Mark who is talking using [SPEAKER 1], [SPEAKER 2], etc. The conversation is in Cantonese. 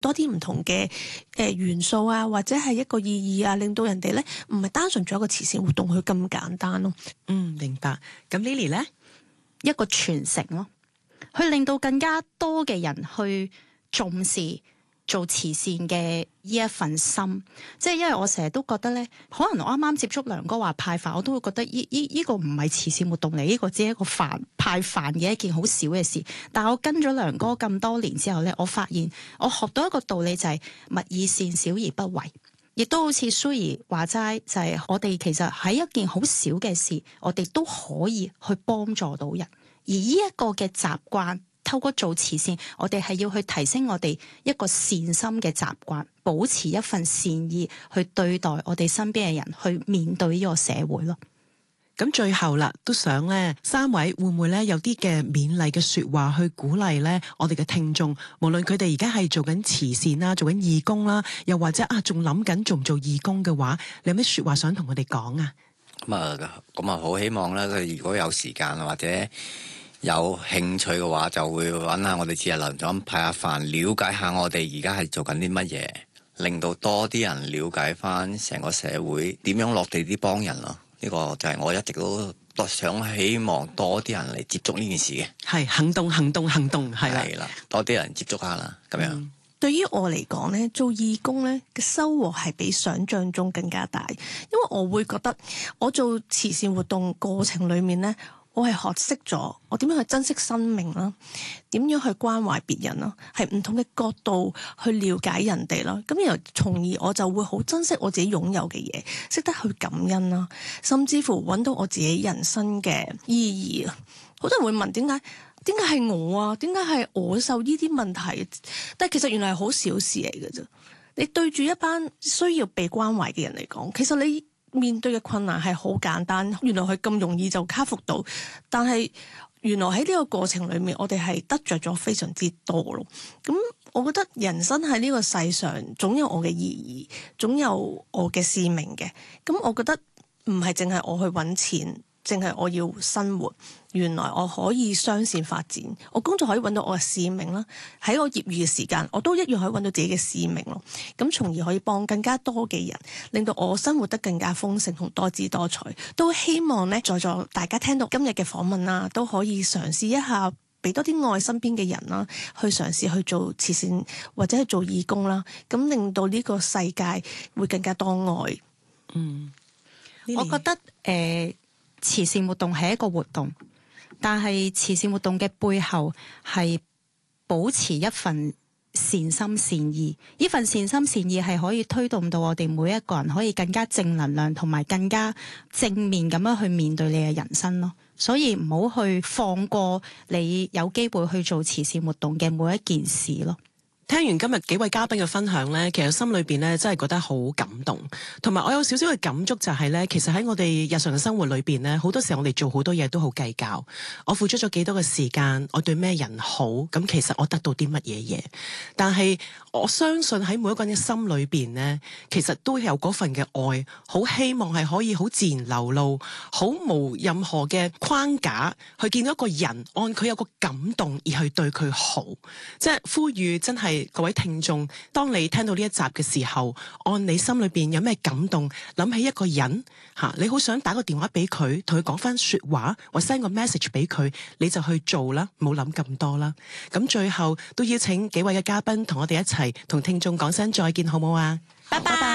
[SPEAKER 1] 多啲唔同嘅元素啊，或者係一個意義啊，令到人哋咧唔係單純做一個慈善活動去咁簡單咯。
[SPEAKER 2] 明白。咁 Lily 咧，
[SPEAKER 3] 一個傳承咯，去令到更加多嘅人去重視做慈善嘅呢一份心。即係因為我成日都覺得咧，可能我啱啱接觸梁哥話派飯，我都會覺得呢個唔係慈善活動嚟，呢個只係一個派飯嘅一件好小嘅事。但係我跟咗梁哥咁多年之後咧，我發現我學到一個道理就係勿以善小而不為。亦都好似蘇兒話齋，就係我哋其實喺一件好小嘅事，我哋都可以去幫助到人。而呢一個嘅習慣，透過做慈善，我哋係要去提升我哋一個善心嘅習慣，保持一份善意去對待我哋身邊嘅人，去面對呢個社會咯。
[SPEAKER 2] 咁最後啦，都想咧三位會唔會咧有啲嘅勉勵嘅說話去鼓勵咧我哋嘅聽眾，無論佢哋而家係做緊慈善啦，做緊義工啦，又或者仲諗緊做唔做義工嘅話，你有咩說話想同佢哋講啊？
[SPEAKER 4] 咁啊好希望咧，佢如果有時間或者有興趣嘅話，就會揾下我哋節日輪咁派下飯，了解下我哋而家係做緊啲乜嘢，令到多啲人了解翻成個社會點樣落地啲幫人咯。呢個就係我一直都想希望多啲人嚟接觸呢件事嘅。係
[SPEAKER 2] 行動，係
[SPEAKER 4] 啦，多啲人接觸下啦，咁樣。
[SPEAKER 1] 對於我嚟講咧，做義工咧嘅收穫係比想象中更加大，因為我會覺得我做慈善活動過程裏面咧，我係學識咗我點樣去珍惜生命啦，點樣去關懷別人啦，係唔同嘅角度去了解人哋啦。咁然後從而我就會好珍惜我自己擁有嘅嘢，識得去感恩啦，甚至乎揾到我自己人生嘅意義啊！好多人會問點解係我啊？點解係我受呢啲問題？但係其實原來係好小事嚟嘅啫。你對住一班需要被關懷嘅人嚟講，其實你面對嘅困難係好簡單，原來佢咁容易就克服到，但係原來喺呢個過程裏面，我哋係得着咗非常之多咯。咁我覺得人生喺呢個世上總有我嘅意義，總有我嘅使命嘅。咁我覺得唔係淨係我去揾錢，淨係我要生活。原來我可以雙線發展，我工作可以揾到我嘅使命啦。喺我業餘嘅時間，我都一樣可以揾到自己嘅使命咯。咁從而可以幫更加多嘅人，令到我生活得更加豐盛同多姿多彩。都希望呢，在座大家聽到今日嘅訪問啦，都可以嘗試一下，俾多啲愛身邊嘅人啦，去嘗試去做慈善或者去做義工啦。咁令到呢個世界會更加多愛。
[SPEAKER 3] 我覺得慈善活動係一個活動。但係慈善活動嘅背後係保持一份善心善意，呢份善心善意係可以推動到我哋每一個人可以更加正能量同埋更加正面咁樣去面對你嘅人生咯。所以唔好去放過你有機會去做慈善活動嘅每一件事咯。
[SPEAKER 2] 聽完今日幾位嘉賓嘅分享咧，其實心裏邊咧真係覺得好感動，同埋我有少少嘅感觸就係咧，其實喺我哋日常嘅生活裏邊咧，好多時候我哋做好多嘢都好計較，我付出咗幾多嘅時間，我對咩人好，咁其實我得到啲乜嘢嘢？但係我相信喺每一個人嘅心裏邊咧，其實都有嗰份嘅愛，好希望係可以好自然流露，好無任何嘅框架去見到一個人，按佢有個感動而去對佢好，即係呼籲真係。各位聽眾，當你聽到呢一集嘅時候，按你心裏邊有咩感動，諗起一個人你好想打個電話俾佢，同佢講翻說話，或 send 個 message 俾佢，你就去做啦，冇諗咁多啦。咁最後都邀請幾位嘅嘉賓同我哋一齊同聽眾講聲再見，好唔好啊？
[SPEAKER 3] 拜拜。